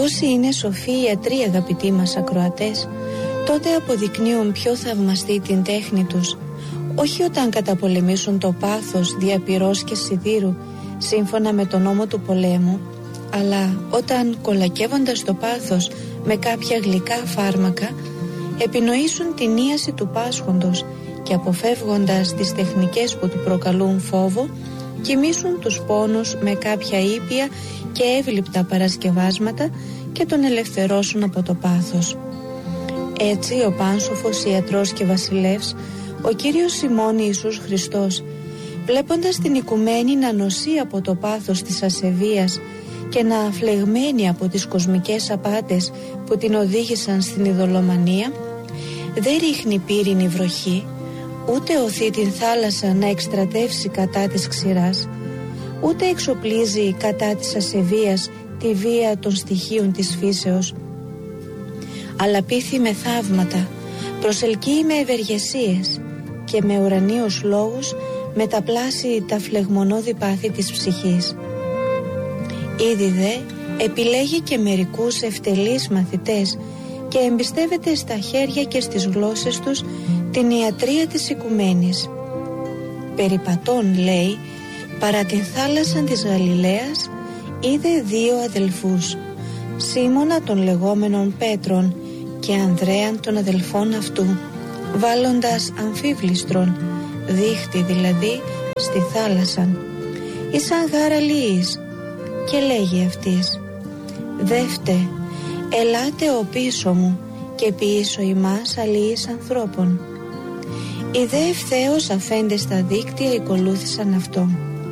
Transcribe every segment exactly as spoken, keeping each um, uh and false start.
Όσοι είναι σοφοί ιατροί, αγαπητοί μας ακροατές, τότε αποδεικνύουν πιο θαυμαστή την τέχνη τους, όχι όταν καταπολεμήσουν το πάθος δια πυρός και σιδήρου σύμφωνα με τον νόμο του πολέμου, αλλά όταν κολακεύοντας το πάθος με κάποια γλυκά φάρμακα επινοήσουν την ίαση του πάσχοντος και αποφεύγοντας τις τεχνικές που του προκαλούν φόβο, κοιμήσουν τους πόνους με κάποια ήπια και εύληπτα παρασκευάσματα και τον ελευθερώσουν από το πάθος. Έτσι ο πάνσοφος ιατρός και βασιλεύς, ο Κύριος Σιμών Ιησούς Χριστός, βλέποντας την οικουμένη να νοσεί από το πάθος της ασεβίας και να φλεγμένη από τις κοσμικές απάτες που την οδήγησαν στην ειδωλομανία, δεν ρίχνει πύρινη βροχή, ούτε οθεί την θάλασσα να εκστρατεύσει κατά της ξηράς, ούτε εξοπλίζει κατά της ασεβίας τη βία των στοιχείων της φύσεως, αλλά πείθει με θαύματα, προσελκύει με ευεργεσίες και με ουρανίους λόγους μεταπλάσει τα φλεγμονώδη πάθη της ψυχής. Ήδη δε επιλέγει και μερικούς ευτελείς μαθητές και εμπιστεύεται στα χέρια και στις γλώσσες τους την ιατρία της οικουμένης. Περιπατών, λέει, παρά την θάλασσα της Γαλιλαίας είδε δύο αδελφούς, Σίμωνα των λεγόμενων Πέτρων και Ανδρέαν των αδελφών αυτού, βάλλοντας αμφίβληστρον, δίχτυ δηλαδή, στη θάλασσαν, ήσαν γάρα λύης, και λέγει αυτής: «Δεύτε, ελάτε ο πίσω μου και ποιήσω ημάς αλληλείς ανθρώπων». Οι δε ευθέως αφέντες στα δίκτυα ακολούθησαν αυτό.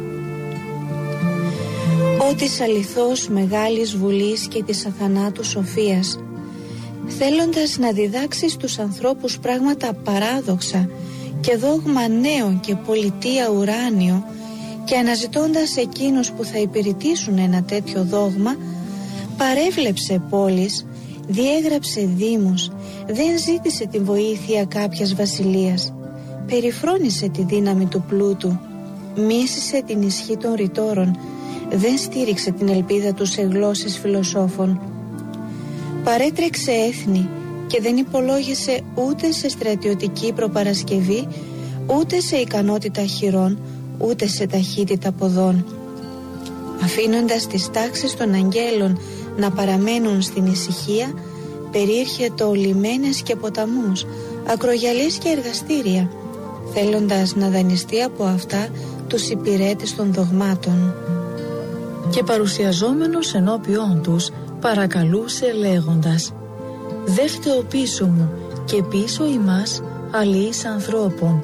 «Ω της αληθώς μεγάλης βουλής και της αθανάτου σοφίας, θέλοντας να διδάξεις τους ανθρώπους πράγματα παράδοξα και δόγμα νέο και πολιτεία ουράνιο, και αναζητώντας εκείνους που θα υπηρετήσουν ένα τέτοιο δόγμα, παρέβλεψε πόλεις, διέγραψε δήμους, δεν ζήτησε τη βοήθεια κάποιας βασιλείας, περιφρόνησε τη δύναμη του πλούτου, μίσησε την ισχύ των ρητόρων, δεν στήριξε την ελπίδα του σε γλώσσες φιλοσόφων. Παρέτρεξε έθνη και δεν υπολόγισε ούτε σε στρατιωτική προπαρασκευή, ούτε σε ικανότητα χειρών, ούτε σε ταχύτητα ποδών. Αφήνοντας τις τάξεις των αγγέλων να παραμένουν στην ησυχία, περίερχετο λιμένες και ποταμούς, ακρογιαλείς και εργαστήρια, θέλοντας να δανειστεί από αυτά τους υπηρέτες των δογμάτων. Και παρουσιαζόμενος ενώπιόν τους παρακαλούσε λέγοντας: «Δεύτε ο πίσω μου και πίσω ημάς αλληλείς ανθρώπων».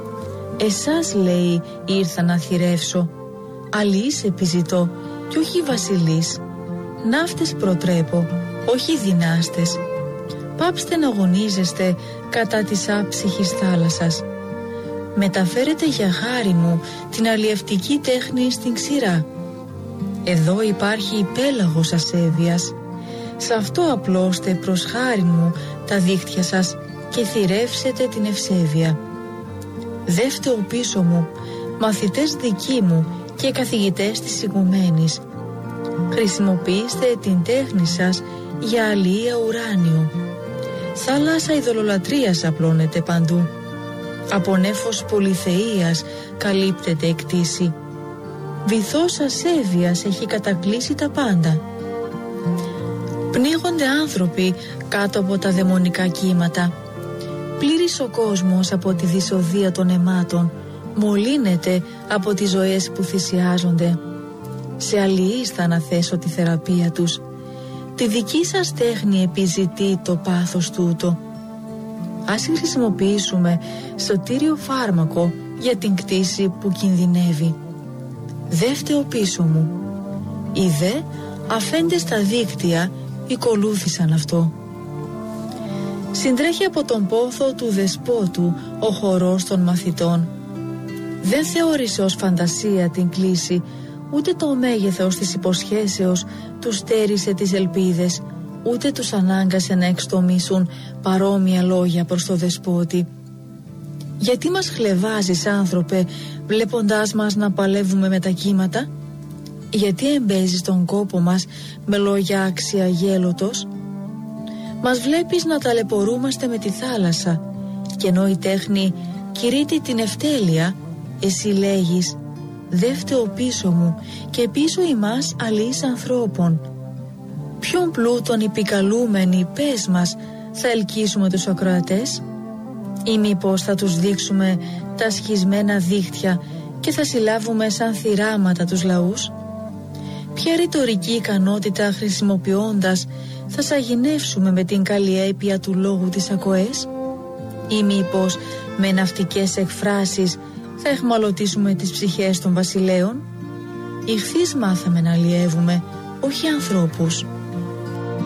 «Εσάς, λέει, ήρθα να θηρεύσω, αλληλείς επιζητώ κι όχι βασιλείς, ναύτες προτρέπω, όχι δυνάστες. Πάψτε να αγωνίζεστε κατά της άψυχης θάλασσας. Μεταφέρετε για χάρη μου την αλλιευτική τέχνη στην ξηρά. Εδώ υπάρχει υπέλαγος ασέβειας. Σ' αυτό απλώστε προς χάρη μου τα δίχτυα σας και θηρεύσετε την ευσέβεια. Δεύτε ο πίσω μου, μαθητές δικοί μου και καθηγητές της οικουμένης. Χρησιμοποιήστε την τέχνη σας για αλληλεία ουράνιο. Θάλασσα ειδωλολατρίας απλώνεται παντού. Από νέφος πολυθεΐας καλύπτεται εκτίση. Βυθός ασέβειας έχει κατακλείσει τα πάντα. Πνίγονται άνθρωποι κάτω από τα δαιμονικά κύματα. Πλήρης ο κόσμος από τη δυσοδεία των αιμάτων, μολύνεται από τις ζωές που θυσιάζονται. Σε αλληλείς θα αναθέσω τη θεραπεία τους. Τη δική σας τέχνη επιζητεί το πάθος τούτο. Ας χρησιμοποιήσουμε σωτήριο φάρμακο για την κτήση που κινδυνεύει. Δεύτε ο πίσω μου». Οι δε αφέντες στα δίκτυα ακολούθησαν αυτό. Συντρέχει από τον πόθο του δεσπότου ο χορός των μαθητών. Δεν θεώρησε ως φαντασία την κλίση, ούτε το μέγεθος της υποσχέσεως τους στέρισε τις ελπίδες, ούτε τους ανάγκασε να εξτομίσουν παρόμοια λόγια προς το δεσπότη. «Γιατί μας χλεβάζεις, άνθρωπε, βλέποντάς μας να παλεύουμε με τα κύματα? Γιατί εμπέζεις τον κόπο μας με λόγια άξια γέλωτος? Μας βλέπεις να ταλαιπωρούμαστε με τη θάλασσα, και ενώ η τέχνη κηρύττει την ευτέλεια, εσύ λέγεις «Δε φταίω πίσω μου και πίσω ημάς αλείς ανθρώπων». Ποιον πλούτον επικαλούμενοι, πες μας, θα ελκύσουμε τους ακροατές? Ή μήπως θα τους δείξουμε τα σχισμένα δίχτυα και θα συλλάβουμε σαν θυράματα τους λαούς? Ποια ρητορική ικανότητα χρησιμοποιώντας θα σαγηνεύσουμε με την καλλιέπεια του λόγου τις ακοές? Ή μήπως με ναυτικές εκφράσεις θα εχμαλωτήσουμε τις ψυχές των βασιλέων? Ηχθείς μάθαμε να αλλιεύουμε, όχι ανθρώπους.